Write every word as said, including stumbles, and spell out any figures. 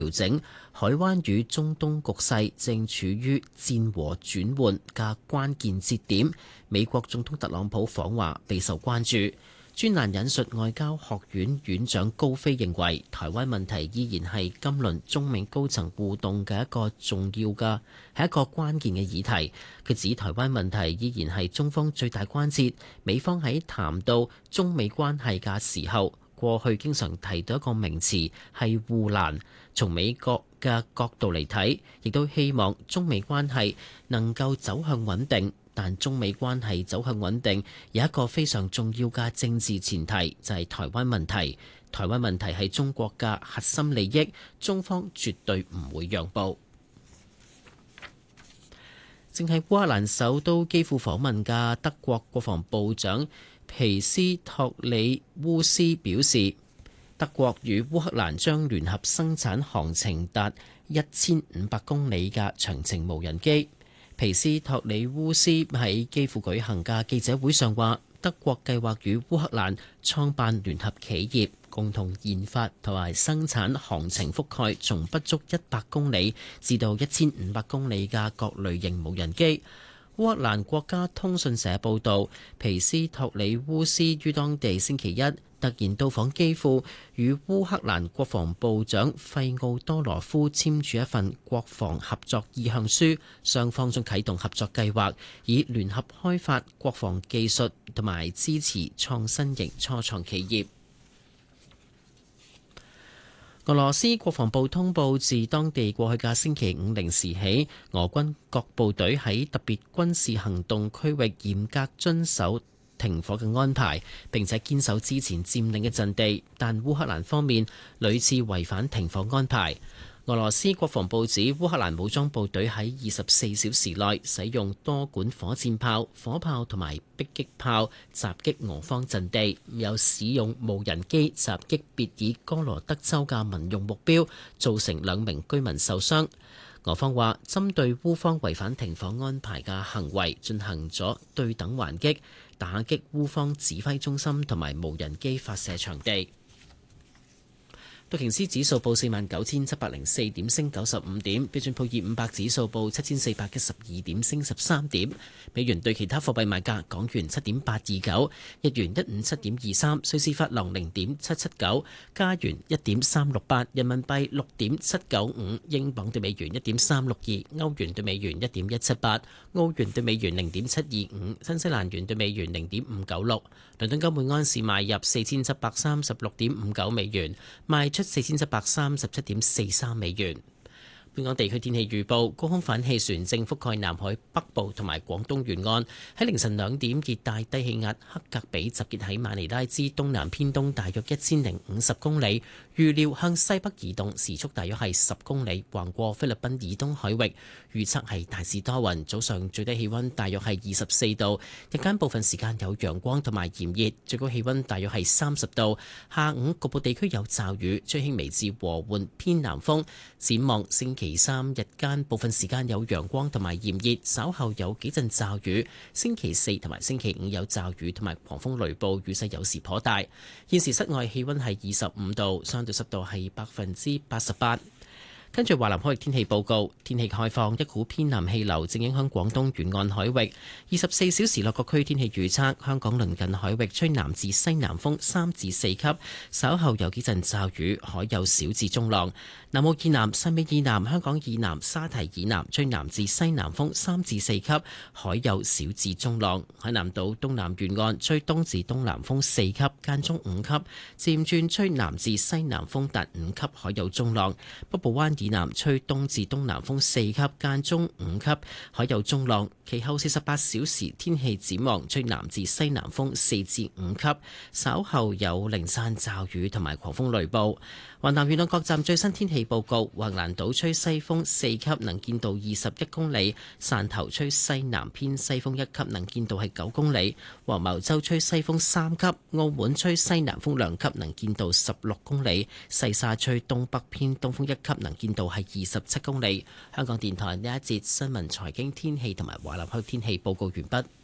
調整，海灣與中東局勢正處於戰和轉換嘅關鍵節點。美國總統特朗普訪華備受關注。專欄引述外交學院院長高飛認為，台灣問題依然係今輪中美高層互動嘅一個重要嘅係一個關鍵嘅議題。佢指台灣問題依然係中方最大關切。美方喺談到中美關係嘅時候，過去經常提到一個名詞係護欄。從美國嘅角度嚟睇，亦都希望中美關係能夠走向穩定。但中美關係走向穩定有一個非常重要嘅政治前提，就係台灣問題。台灣問題係中國嘅核心利益，中方絕對唔會讓步。正係烏克蘭首都基輔訪問嘅德國國防部長皮斯托里烏斯表示，德國與烏克蘭將聯合生產航程達一千五百公里嘅長程無人機。皮斯托里烏斯喺基輔舉行嘅記者會上話，德國計劃與烏克蘭創辦聯合企業，共同研發同埋生產航程覆蓋從不足一百公里至到一千五百公里嘅各類型無人機。烏克蘭國家通訊社報導，皮斯托里烏斯於當地星期一突然到訪基輔，與烏克蘭國防部長費奧多羅夫簽署一份國防合作意向書，雙方將啟動合作計劃，以聯合開發國防技術同埋支持創新型初創企業。俄羅斯國防部通報，自當地過去嘅星期五零時起，俄軍各部隊喺特別軍事行動區域嚴格遵守停火嘅安排，並且堅守之前佔領嘅陣地，但烏克蘭方面屢次違反停火安排。俄羅斯國防部指，烏克蘭武裝部隊喺二十四小時內使用多管火箭炮、火炮同埋迫擊炮襲擊俄方陣地，又使用無人機襲擊別爾哥羅德州嘅民用目標，造成兩名居民受傷。俄方話，針對烏方違反停火安排嘅行為進行咗對等還擊，打擊烏方指揮中心同埋無人機發射場地。道瓊斯指數報四萬九千七百零四點，升九十五點；標準普爾五百指數報七千四百一十二點，升十三點。美元對其他貨幣賣價：港元七點八二九，日元一五七點二三，瑞士法郎零點七七九，加元一點三六八，人民幣六點七九五，英鎊對美元一點三六二，歐元對美元一點一七八，澳元對美元零點七二五，新西蘭元對美元零點五九六。倫敦金每安士賣入四千七百三十六點五九美元，賣出四千七百三十七點四三美元。本港地區天氣預報：高空反氣旋正覆蓋南海北部同埋廣東沿岸。喺凌晨兩點，熱帶低氣壓克格比集結喺馬尼拉之東南偏東大約一千零五十公里，預料向西北移動，時速大約係十公里，橫過菲律賓以東海域。預測係大致多雲，早上最低氣溫大約係二十四度，日間部分時間有陽光同埋炎熱，最高氣溫大約係三十度。下午局部地區有驟雨，吹輕微至和緩偏南風。展望星期三日間部分時間有陽光同埋炎熱，稍後有幾陣驟雨。星期四同埋星期五有驟雨同埋狂風雷暴，雨勢有時頗大。現時室外氣溫係二十五度，相對濕度係百分之八十八。跟住華南海域天氣報告，天氣開放，一股偏南氣流正影響廣東沿岸海域。二十四小時內各區天氣預測：香港鄰近海域吹南至西南風三至四級，稍後有幾陣驟雨，海有小至中浪。南澳以南、汕尾以南、香港以南、沙堤以南吹南至西南風三至四級，海有小至中浪。海南島東南沿岸吹東至東南風四級，間中五級，漸轉吹南至西南風達五級，海有中浪。北部灣以南吹東至東南風四級，間中五級，海有中浪。其後四十八小時天氣展望，吹南至西南風四至五級，稍後有零散驟雨同埋狂風雷暴。華南沿岸各站最新天氣報告：橫瀾島吹西風四級，能見度二十一公里；汕頭吹西南偏西風一級，能見度係九公里；黃茅洲吹西風三級；澳門吹西南風兩級，能見度十六公里；西沙吹東北偏東風一級，能見度係二十七公里。香港電台呢一節新聞財經天氣同埋華南區天氣報告完畢。